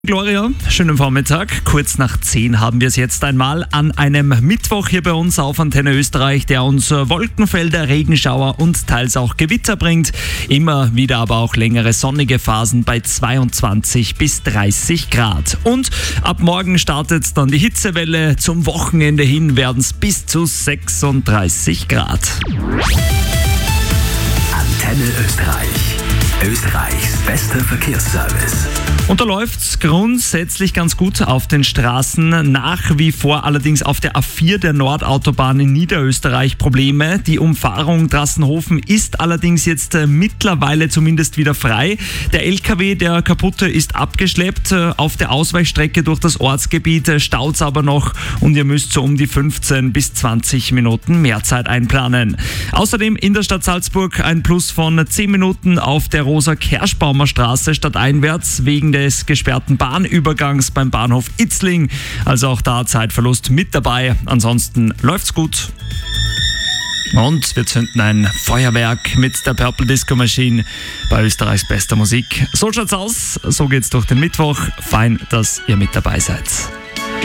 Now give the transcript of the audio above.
Gloria, schönen Vormittag. Kurz nach 10 haben wir es jetzt einmal an einem Mittwoch hier bei uns auf Antenne Österreich, der uns Wolkenfelder, Regenschauer und teils auch Gewitter bringt. Immer wieder aber auch längere sonnige Phasen bei 22 bis 30 Grad. Und ab morgen startet dann die Hitzewelle. Zum Wochenende hin werden es bis zu 36 Grad. Antenne Österreich. Österreichs bester Verkehrsservice. Und da läuft's grundsätzlich ganz gut auf den Straßen. Nach wie vor allerdings auf der A4 der Nordautobahn in Niederösterreich Probleme. Die Umfahrung Drassenhofen ist allerdings jetzt mittlerweile zumindest wieder frei. Der LKW, der kaputte, ist abgeschleppt. Auf der Ausweichstrecke durch das Ortsgebiet staut's aber noch und ihr müsst so um die 15 bis 20 Minuten mehr Zeit einplanen. Außerdem in der Stadt Salzburg ein Plus von 10 Minuten auf der Rosa-Kerschbaumer Straße stadteinwärts wegen des gesperrten Bahnübergangs beim Bahnhof Itzling. Also auch da Zeitverlust mit dabei. Ansonsten läuft's gut. Und wir zünden ein Feuerwerk mit der Purple Disco Machine bei Österreichs bester Musik. So schaut's aus. So geht's durch den Mittwoch. Fein, dass ihr mit dabei seid.